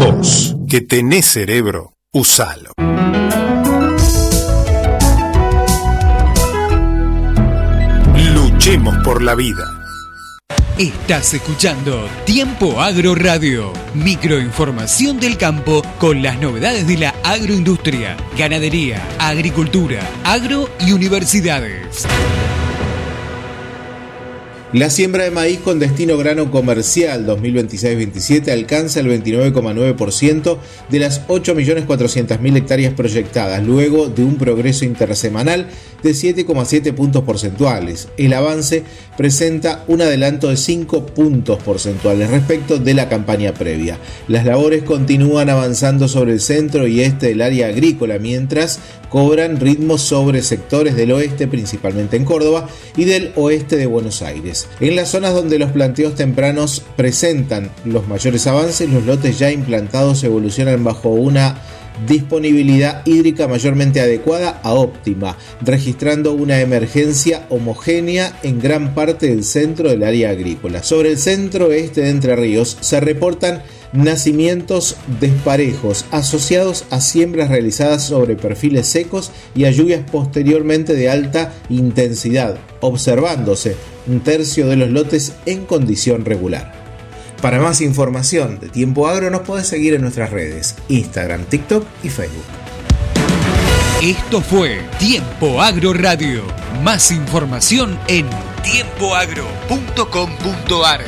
Vos, que tenés cerebro, usalo. Luchemos por la vida. Estás escuchando Tiempo Agro Radio, microinformación del campo con las novedades de la agroindustria, ganadería, agricultura, agro y universidades. La siembra de maíz con destino grano comercial 2026-27 alcanza el 29,9% de las 8.400.000 hectáreas proyectadas, luego de un progreso intersemanal de 7,7 puntos porcentuales. El avance presenta un adelanto de 5 puntos porcentuales respecto de la campaña previa. Las labores continúan avanzando sobre el centro y este del área agrícola, mientras cobran ritmo sobre sectores del oeste, principalmente en Córdoba, y del oeste de Buenos Aires. En las zonas donde los planteos tempranos presentan los mayores avances, los lotes ya implantados evolucionan bajo una disponibilidad hídrica mayormente adecuada a óptima, registrando una emergencia homogénea en gran parte del centro del área agrícola. Sobre el centro este de Entre Ríos se reportan nacimientos desparejos asociados a siembras realizadas sobre perfiles secos y a lluvias posteriormente de alta intensidad, observándose un tercio de los lotes en condición regular. Para más información de Tiempo Agro nos podés seguir en nuestras redes, Instagram, TikTok y Facebook. Esto fue Tiempo Agro Radio. Más información en tiempoagro.com.ar.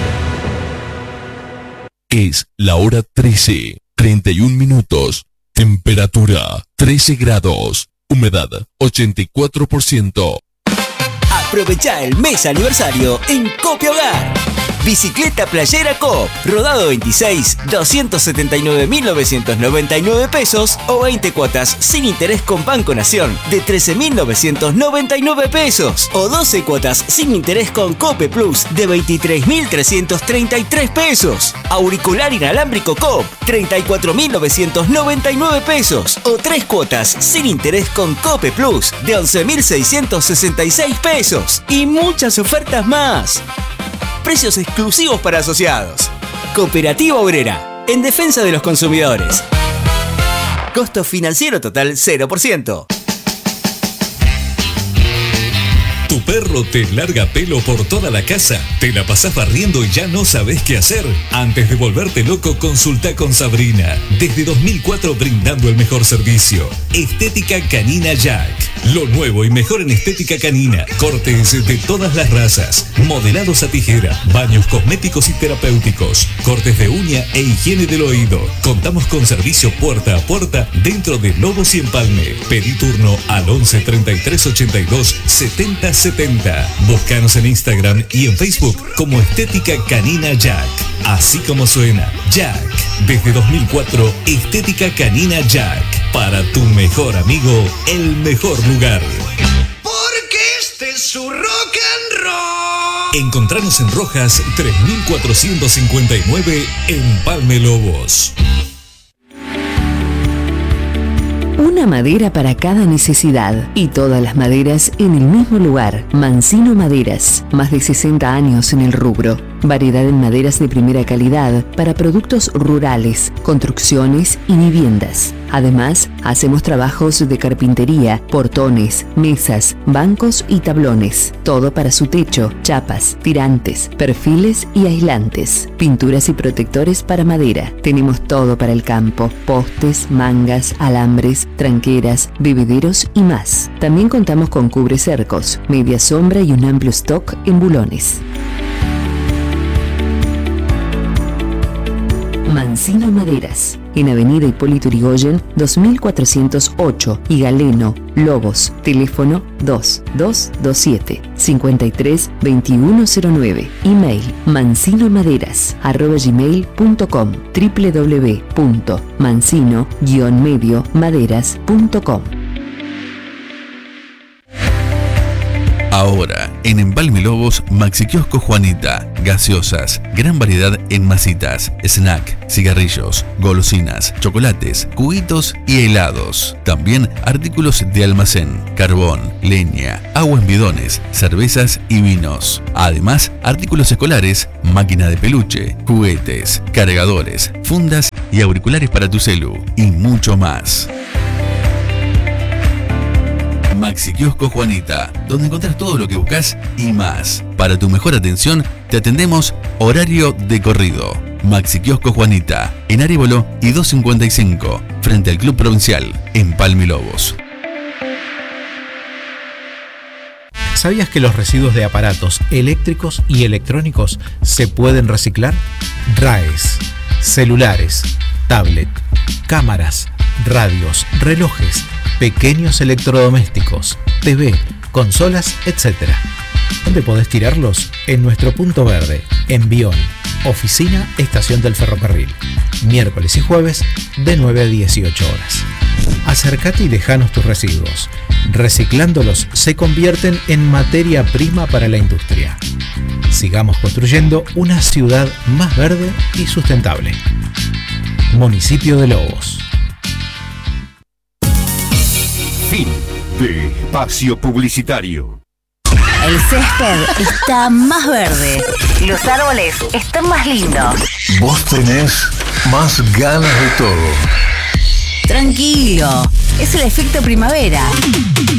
Es la hora 13, 31 minutos. Temperatura 13 grados. Humedad 84%. Aprovecha el mes aniversario en Copia Hogar. Bicicleta playera Coop, rodado 26, 279.999 pesos o 20 cuotas sin interés con Banco Nación de 13.999 pesos o 12 cuotas sin interés con Cope Plus de 23.333 pesos. Auricular inalámbrico Coop, 34.999 pesos o 3 cuotas sin interés con Cope Plus de 11.666 pesos y muchas ofertas más. Precios exclusivos para asociados. Cooperativa Obrera, en defensa de los consumidores. Costo financiero total 0%. ¿Tu perro te larga pelo por toda la casa? ¿Te la pasás barriendo y ya no sabés qué hacer? Antes de volverte loco, consulta con Sabrina. Desde 2004 brindando el mejor servicio. Estética Canina Jack. Lo nuevo y mejor en estética canina. Cortes de todas las razas. Modelados a tijera. Baños cosméticos y terapéuticos. Cortes de uña e higiene del oído. Contamos con servicio puerta a puerta dentro de Lobos y Empalme. Pedí turno al 11 33 82 70 70. Búscanos en Instagram y en Facebook como Estética Canina Jack. Así como suena, Jack. Desde 2004, Estética Canina Jack. Para tu mejor amigo, el mejor lugar. Porque este es su rock and roll. Encontranos en Rojas 3459 Empalme Lobos. Una madera para cada necesidad y todas las maderas en el mismo lugar. Mancino Maderas, más de 60 años en el rubro. Variedad en maderas de primera calidad para productos rurales, construcciones y viviendas. Además, hacemos trabajos de carpintería, portones, mesas, bancos y tablones. Todo para su techo, chapas, tirantes, perfiles y aislantes. Pinturas y protectores para madera. Tenemos todo para el campo: postes, mangas, alambres, tranqueras, bebederos y más. También contamos con cubrecercos, media sombra y un amplio stock en bulones. Mancino Maderas, en Avenida Hipólito Yrigoyen, 2408 y Galeno, Lobos, teléfono 2227 53 2109, email mancinomaderas@gmail.com, www.mancino-mediomaderas.com. Ahora, en Empalme Lobos, Maxi Kiosco Juanita, gaseosas, gran variedad en masitas, snack, cigarrillos, golosinas, chocolates, juguitos y helados. También artículos de almacén, carbón, leña, agua en bidones, cervezas y vinos. Además, artículos escolares, máquina de peluche, juguetes, cargadores, fundas y auriculares para tu celu y mucho más. Maxi Kiosco Juanita, donde encontrás todo lo que buscas y más. Para tu mejor atención, te atendemos horario de corrido. Maxi Kiosco Juanita, en Arévolo y 255, frente al Club Provincial, en Palmi Lobos. ¿Sabías que los residuos de aparatos eléctricos y electrónicos se pueden reciclar? RAES, celulares, tablet, cámaras, radios, relojes, pequeños electrodomésticos, TV, consolas, etc. ¿Dónde podés tirarlos? En nuestro punto verde, en Bion, oficina Estación del Ferrocarril, miércoles y jueves de 9 a 18 horas. Acércate y dejanos tus residuos. Reciclándolos se convierten en materia prima para la industria. Sigamos construyendo una ciudad más verde y sustentable. Municipio de Lobos. Fin de espacio publicitario. El césped está más verde. Los árboles están más lindos. Vos tenés más ganas de todo. Tranquilo, es el efecto primavera.